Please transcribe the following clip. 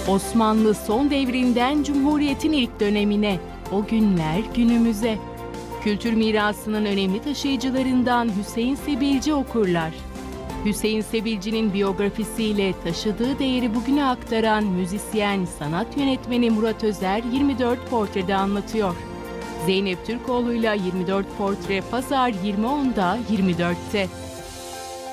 Osmanlı son devrinden Cumhuriyet'in ilk dönemine, o günler günümüze. Kültür mirasının önemli taşıyıcılarından Hüseyin Sebilci okurlar. Hüseyin Sebilci'nin biyografisiyle taşıdığı değeri bugüne aktaran müzisyen, sanat yönetmeni Murat Özer 24 portrede anlatıyor. Zeynep Türkoğlu'yla 24 portre Pazar 20.10'da 24'te.